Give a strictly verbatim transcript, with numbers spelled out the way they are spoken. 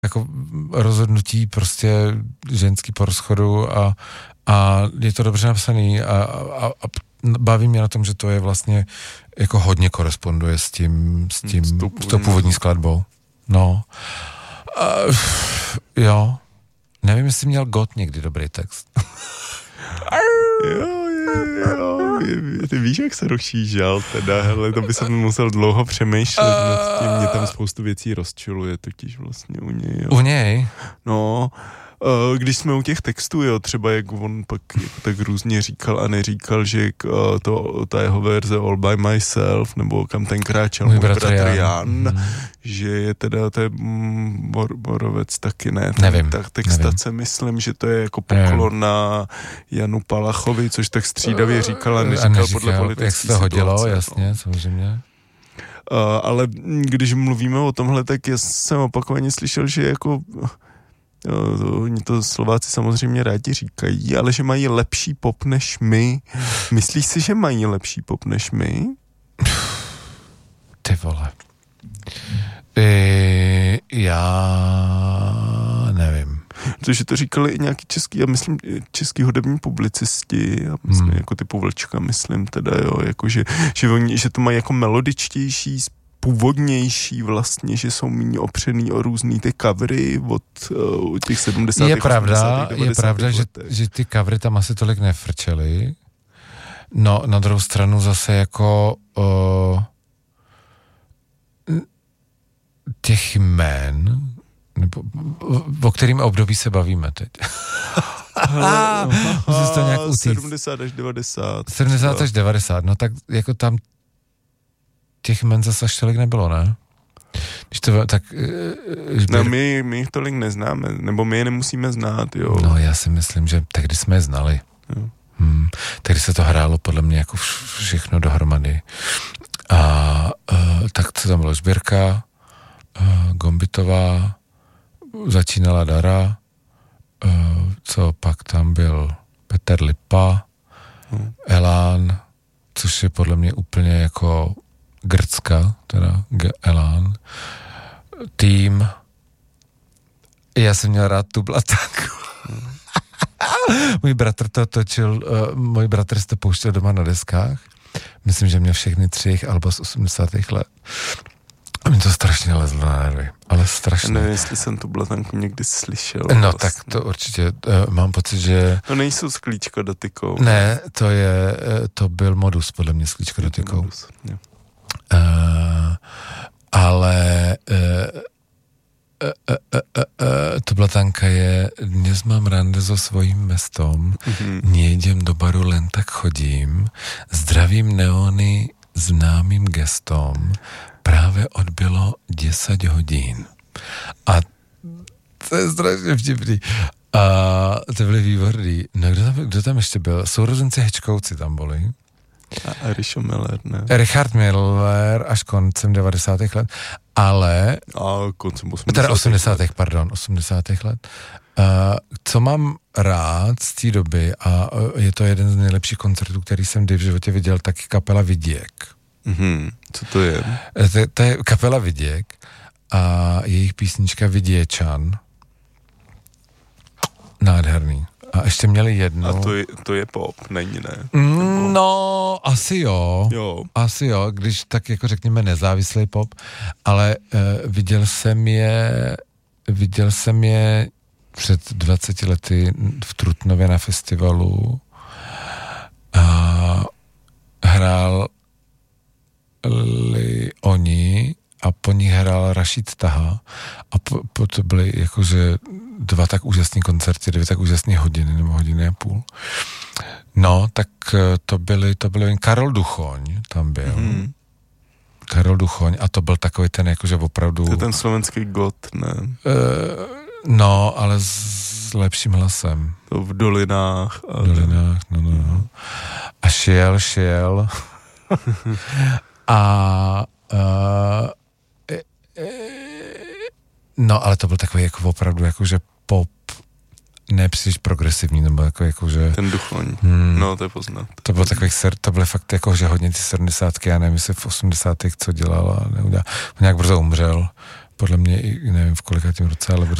jako rozhodnutí prostě ženský po rozchodu a, a je to dobře napsaný a, a, a baví mě na tom, že to je vlastně jako hodně koresponduje s tím, s tím, s tou původní skladbou. No. Uh, jo. Nevím, jestli měl God někdy dobrý text. jo, jo, jo. Ty víš, jak se rozšířal teda, hele, to by jsem musel dlouho přemýšlet uh, nad tím, mě tam spoustu věcí rozčiluje totiž vlastně u něj. Jo. U něj? No, uh, když jsme u těch textů, jo, třeba jak on pak jako tak různě říkal a neříkal, že uh, to, ta jeho verze All by Myself, nebo Kam ten kráčel můj bratr Jan, hmm. že je teda to je mm, bor, Borovec taky ne. Ten, nevím. Tak textace nevím. Myslím, že to je jako poklon na Janu Palachovi, což tak střídavě říkal a neříkal, a neříkal podle politické jak se to hodilo, situace, jasně, no. Samozřejmě. Uh, ale když mluvíme o tomhle, tak já jsem opakovaně slyšel, že jako oni to Slováci samozřejmě rádi říkají, ale že mají lepší pop než my. Myslíš si, že mají lepší pop než my? Ty vole. E, já nevím. Protože to říkali i nějaký český, já myslím, český hudební publicisti, já myslím, hmm. jako typu Vlčka, myslím teda, jo, jako že, že, oni, že to mají jako melodičtější, původnější vlastně, že jsou méně opřený o různý ty covery od uh, těch sedmdesátých Je pravda, je pravda, že, že ty covery tam asi tolik nefrčely. No, na druhou stranu zase jako uh, těch jmén, nebo o kterým období se bavíme teď? Musíš to nějak utíct. sedmdesát až devadesát. sedmdesát až devadesát, no tak jako tam těch jmen zase až tolik nebylo, ne? Když to tak... Žběr... No my, my jich tolik neznáme, nebo my je nemusíme znát, jo. No já si myslím, že tehdy jsme je znali. Jo. Hmm. Tehdy se to hrálo podle mě jako všechno dohromady. A uh, tak co tam bylo? Žběrka, uh, Gombitová, začínala Dara, uh, co pak tam byl Petr Lipa, hmm. Elán, což je podle mě úplně jako Grcka, teda Elán, Tým. Já jsem měl rád tu blatanku. Můj bratr to točil, uh, můj bratr si to pouštěl doma na deskách. Myslím, že měl všechny tři alba z osmdesátých let. A mi to strašně lezlo na nervy, ale strašně. Nevím, jestli jsem tu blatanku někdy slyšel. No vlastně. Tak to určitě, uh, mám pocit, že... To nejsou sklíčka dotykou. Ne, to je, uh, to byl Modus, podle mě, sklíčka dotykou. Modus, jo. Uh, ale uh, uh, uh, uh, uh, to blatanka je dnes mám rande so svojím mestom, mm-hmm. nejdem do baru, len tak chodím, zdravím neony známým gestom, právě odbylo deset hodin. A to je strašně vtipný. A to byly výborný. No kdo tam, kdo tam ještě byl? Sourozenci Hečkovci tam byli. A Richard Miller, ne? Richard Miller až koncem devadesátých let, ale... A koncem osmdesátých Teda osmdesátých, pardon, osmdesátých let. Uh, co mám rád z té doby, a je to jeden z nejlepších koncertů, který jsem kdy v životě viděl, taky kapela Viděk. Mm-hmm. Co to je? To, to je kapela Viděk a jejich písnička Viděčan. Nádherný. A ještě měli jednu. A to je, to je pop, není ne? Mm, no, asi jo. jo. Asi jo, když tak jako řekněme nezávislý pop, ale uh, viděl jsem je, viděl jsem je před dvaceti lety v Trutnově na festivalu a hrál oni a po nich hrál Rašid Taha a po, po to byly jakože dva tak úžasný koncerty, dvě tak úžasné hodiny nebo hodiny a půl. No, tak to byly, to byly, Karol Duchoň tam byl. Mm. Karol Duchoň a to byl takový ten jakože opravdu... To je ten slovenský god, ne? Uh, no, ale s lepším hlasem. To v dolinách. V dolinách, no, no, no. A šel, šel. a... Uh, e, e, no, ale to byl takový jako opravdu jakože pop, ne příliš progresivní, nebo jako jakože... Ten Duchoň, hmm, no to je poznat. To byl takový, to byly fakt jakože hodně ty sedmdesátky, já nevím, jestli v osmdesátých co dělal a neudělal. On nějak brzo umřel, podle mě, nevím v kolikátém roce, ale